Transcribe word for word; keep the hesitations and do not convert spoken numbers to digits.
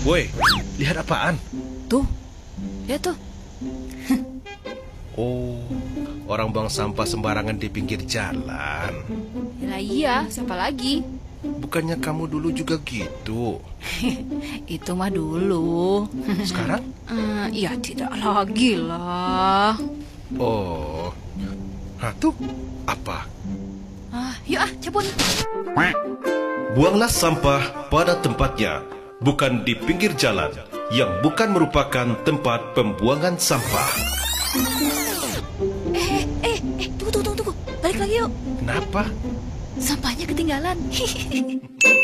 Woi, lihat apaan? Tuh, lihat tuh. Oh, orang buang sampah sembarangan di pinggir jalan. Ya iya, siapa lagi? Bukannya kamu dulu juga gitu? Itu mah dulu. Sekarang? Eh, ya tidak lagi lah. Oh, nah tuh apa? Ah, yuk ah, cabut. Buanglah sampah pada tempatnya, bukan di pinggir jalan, yang bukan merupakan tempat pembuangan sampah. Eh, eh, eh, tunggu, tunggu, tunggu, tunggu. Balik lagi yuk. Kenapa? Sampahnya ketinggalan.